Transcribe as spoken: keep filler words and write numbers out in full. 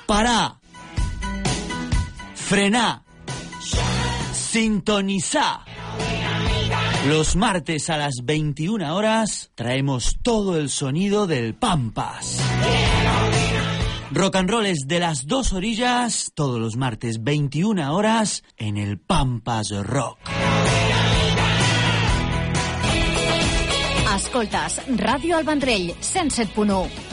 parar, frenar, sintonizar. Los martes a las veintiuna horas traemos todo el sonido del Pampas. Rock and roll es de las dos orillas, todos los martes veintiuna horas en el Pampas Rock. Escoltes Ràdio El Vendrell, cent set punt u.